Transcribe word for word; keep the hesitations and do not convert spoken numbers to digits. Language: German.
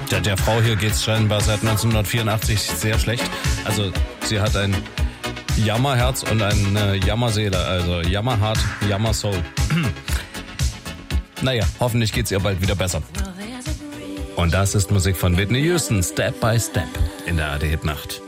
Der, der Frau hier geht's scheinbar seit neunzehnhundertvierundachtzig sehr schlecht. Also sie hat ein Jammerherz und eine Jammerseele. Also Jammerhart, Jammersoul. Naja, hoffentlich geht's ihr bald wieder besser. Und das ist Musik von Whitney Houston, Step by Step, in der A R D Hitnacht.